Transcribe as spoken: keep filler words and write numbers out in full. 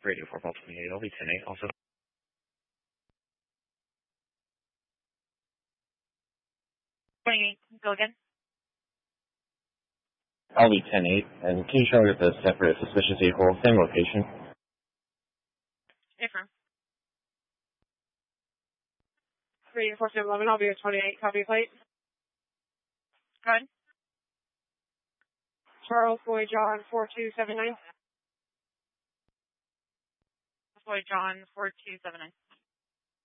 Radio four Ball twenty-eight, L V ten eight, also. twenty-eight, go again. L V ten eight, and can you show me the separate suspicious vehicle, same location? Affirm. Radio four seven eleven, I'll be at twenty-eight, copy plate. Go ahead. Charles Boy John four two seven nine. Boy John four two seven nine.